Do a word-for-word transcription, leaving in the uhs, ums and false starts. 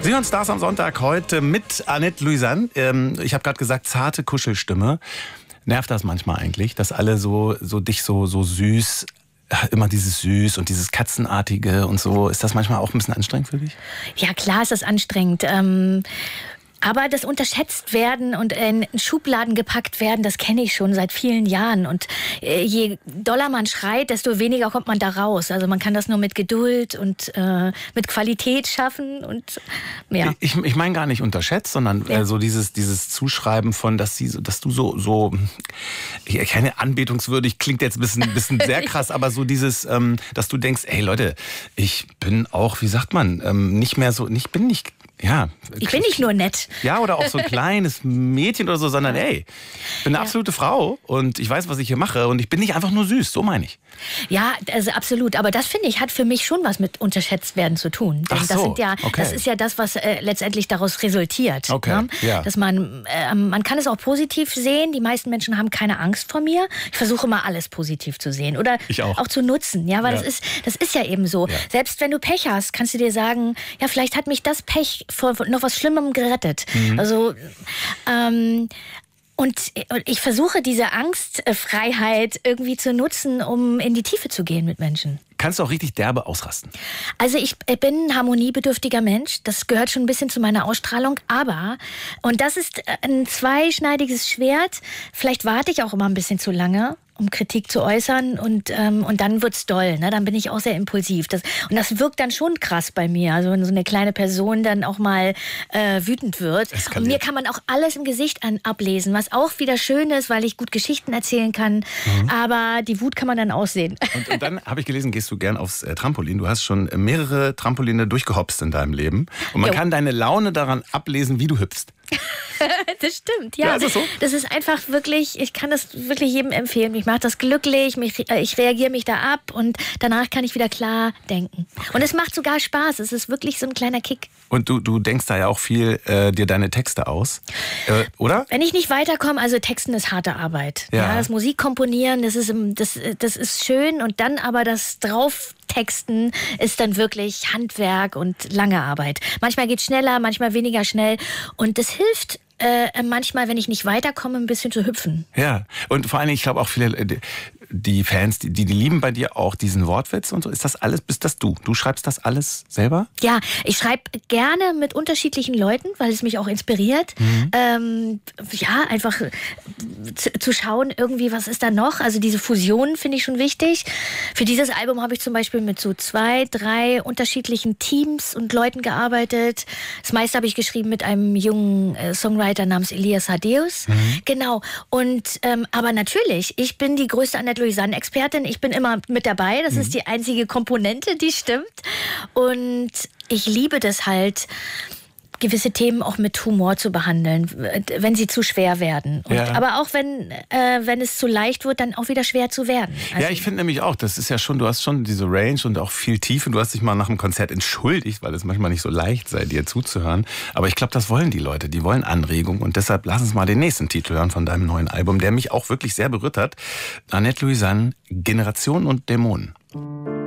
Sie hören Stars am Sonntag heute mit Annette Louisanne. Ähm, ich habe gerade gesagt, zarte Kuschelstimme. Nervt das manchmal eigentlich, dass alle so, so dich so, so süß, immer dieses Süß und dieses Katzenartige und so. Ist das manchmal auch ein bisschen anstrengend für dich? Ja, klar ist das anstrengend. Ähm Aber das unterschätzt werden und in Schubladen gepackt werden, das kenne ich schon seit vielen Jahren. Und je doller man schreit, desto weniger kommt man da raus. Also man kann das nur mit Geduld und äh, mit Qualität schaffen. Und ja. Ich, ich meine gar nicht unterschätzt, sondern ja. äh, so dieses, dieses Zuschreiben von, dass, sie, dass du so, so ich keine anbetungswürdig, klingt jetzt ein bisschen, bisschen sehr krass, aber so dieses, ähm, dass du denkst, ey Leute, ich bin auch, wie sagt man, ähm, nicht mehr so, ich bin nicht... Ja, ich bin nicht nur nett. Ja, oder auch so ein kleines Mädchen oder so, sondern ey, ich bin eine ja. absolute Frau und ich weiß, was ich hier mache und ich bin nicht einfach nur süß, so meine ich. Ja, also absolut. Aber das, finde ich, hat für mich schon was mit unterschätzt werden zu tun. Denn Ach so, das sind ja, okay. das ist ja das, was äh, letztendlich daraus resultiert. Okay, ne? ja. Dass man, äh, man kann es auch positiv sehen. Die meisten Menschen haben keine Angst vor mir. Ich versuche mal alles positiv zu sehen oder ich auch. auch zu nutzen. Ja, weil ja. das ist, das ist ja eben so. Ja. Selbst wenn du Pech hast, kannst du dir sagen, ja, vielleicht hat mich das Pech vor noch was Schlimmem gerettet. Mhm. Also ähm, Und ich versuche diese Angstfreiheit irgendwie zu nutzen, um in die Tiefe zu gehen mit Menschen. Kannst du auch richtig derbe ausrasten? Also ich bin ein harmoniebedürftiger Mensch. Das gehört schon ein bisschen zu meiner Ausstrahlung. Aber, und das ist ein zweischneidiges Schwert, vielleicht warte ich auch immer ein bisschen zu lange, um Kritik zu äußern und, ähm, und dann wird's doll, ne? Dann bin ich auch sehr impulsiv. Das, und das wirkt dann schon krass bei mir. Also wenn so eine kleine Person dann auch mal äh, wütend wird. Eskaliert. Und mir kann man auch alles im Gesicht an, ablesen, was auch wieder schön ist, weil ich gut Geschichten erzählen kann. Mhm. Aber die Wut kann man dann aussehen. Und, und dann habe ich gelesen, gehst du gern aufs äh, Trampolin. Du hast schon mehrere Trampoline durchgehopst in deinem Leben. Und man jo. kann deine Laune daran ablesen, wie du hüpfst. Das stimmt, ja. ja ist das, so? Das ist einfach wirklich, ich kann das wirklich jedem empfehlen. Mich macht das glücklich, mich, ich reagiere mich da ab und danach kann ich wieder klar denken. Okay. Und es macht sogar Spaß, es ist wirklich so ein kleiner Kick. Und du, du denkst da ja auch viel äh, dir deine Texte aus, äh, oder? Wenn ich nicht weiterkomme, also Texten ist harte Arbeit. Ja. Ja, das Musikkomponieren, das ist, das, das ist schön und dann aber das Drauftexten ist dann wirklich Handwerk und lange Arbeit. Manchmal geht es schneller, manchmal weniger schnell und das hilft äh, manchmal, wenn ich nicht weiterkomme, ein bisschen zu hüpfen. Ja, und vor allem, ich glaube auch viele, die Fans, die, die lieben bei dir auch diesen Wortwitz und so. Ist das alles, bist das du? Du schreibst das alles selber? Ja, ich schreibe gerne mit unterschiedlichen Leuten, weil es mich auch inspiriert. Mhm. Ähm, ja, einfach zu, zu schauen, irgendwie, was ist da noch? Also diese Fusion finde ich schon wichtig. Für dieses Album habe ich zum Beispiel mit so zwei, drei unterschiedlichen Teams und Leuten gearbeitet. Das meiste habe ich geschrieben mit einem jungen äh, Songwriter namens Elias Hadeus. Mhm. Genau. Und ähm, aber natürlich, ich bin die größte Annette Louisanne-Expertin. Ich bin immer mit dabei. Das mhm. ist die einzige Komponente, die stimmt. Und ich liebe das halt, gewisse Themen auch mit Humor zu behandeln, wenn sie zu schwer werden. Und, ja. Aber auch wenn, äh, wenn es zu leicht wird, dann auch wieder schwer zu werden. Also ja, ich finde nämlich auch, das ist ja schon, du hast schon diese Range und auch viel Tiefe. Du hast dich mal nach dem Konzert entschuldigt, weil es manchmal nicht so leicht sei, dir zuzuhören. Aber ich glaube, das wollen die Leute. Die wollen Anregung. Und deshalb lass uns mal den nächsten Titel hören von deinem neuen Album, der mich auch wirklich sehr berührt hat. Annette Louisanne, Generation und Dämonen.